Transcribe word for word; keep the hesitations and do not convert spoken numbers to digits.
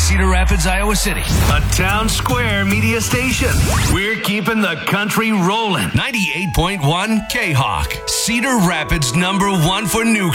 Cedar Rapids, Iowa City. A town square media station. We're keeping the country rolling. ninety-eight point one K-Hawk. Cedar Rapids number one for new